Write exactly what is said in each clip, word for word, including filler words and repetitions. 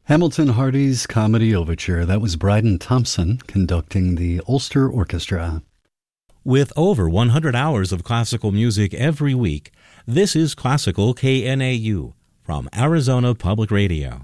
Hamilton Hardy's Comedy Overture. That was Bryden Thompson conducting the Ulster Orchestra. With over one hundred hours of classical music every week, this is Classical K N A U from Arizona Public Radio.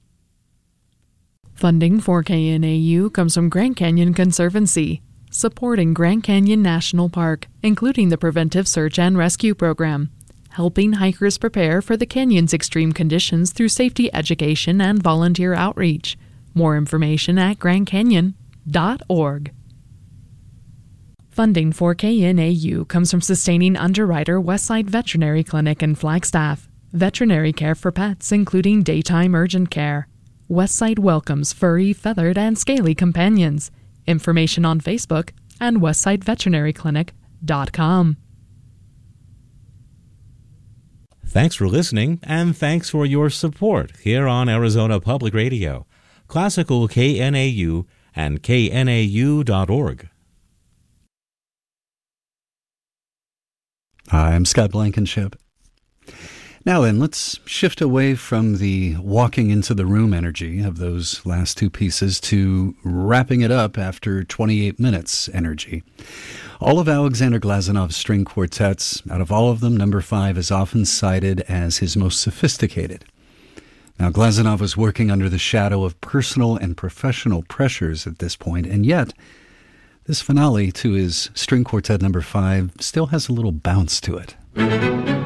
Funding for K N A U comes from Grand Canyon Conservancy, supporting Grand Canyon National Park, including the Preventive Search and Rescue Program, helping hikers prepare for the canyon's extreme conditions through safety education and volunteer outreach. More information at grand canyon dot org. Funding for K N A U comes from sustaining underwriter Westside Veterinary Clinic in Flagstaff, veterinary care for pets including daytime urgent care. Westside welcomes furry, feathered, and scaly companions. Information on Facebook and westside veterinary clinic dot com. Thanks for listening, and thanks for your support here on Arizona Public Radio, Classical K N A U, and K N A U dot org. Hi, I'm Scott Blankenship. Now then, let's shift away from the walking into the room energy of those last two pieces to wrapping it up after twenty-eight minutes energy. All of Alexander Glazunov's string quartets, out of all of them, number five is often cited as his most sophisticated. Now, Glazunov was working under the shadow of personal and professional pressures at this point, and yet this finale to his string quartet number five still has a little bounce to it.